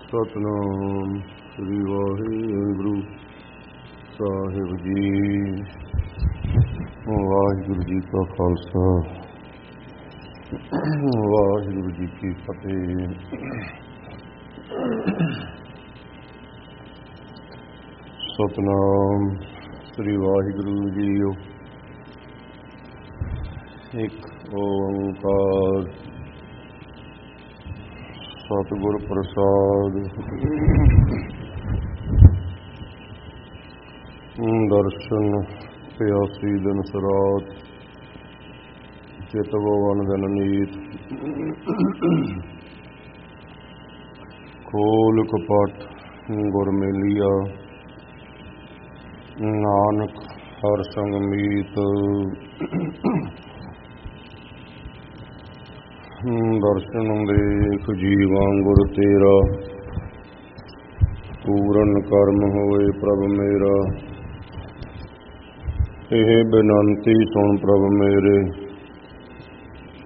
ਸਤਿਨਾਮ ਸ੍ਰੀ ਵਾਹਿਗੁਰੂ ਸਾਹਿਬ ਜੀ। ਵਾਹਿਗੁਰੂ ਜੀ ਕਾ ਖਾਲਸਾ, ਵਾਹਿਗੁਰੂ ਜੀ ਕੀ ਫਤਿਹ। ਸਤਿਨਾਮ ਸ੍ਰੀ ਵਾਹਿਗੁਰੂ ਜੀਓ। ਇੱਕ ਓੰਕਾਰ ਸਤਿਗੁਰ ਪ੍ਰਸਾਦ। ਦਰਸ਼ਨ ਪਿਆਸੀ ਦਿਨ ਸਰਾਤ, ਚਿਤ ਭਵਨ ਦਿਨ ਨੀਤ। ਖੋਲ ਕਪਟ ਗੁਰ ਮੇਲੀਆ, ਨਾਨਕ ਹਰ ਸੰਗ ਮੀਤ। ਦਰਸ਼ਨ ਦੇਖ ਜੀਵਾਂ ਗੁਰ ਤੇਰਾ, ਪੂਰਨ ਕਰਮ ਹੋਏ ਪ੍ਰਭ ਮੇਰਾ। ਇਹ ਬੇਨੰਤੀ ਸੁਣ ਪ੍ਰਭ ਮੇਰੇ,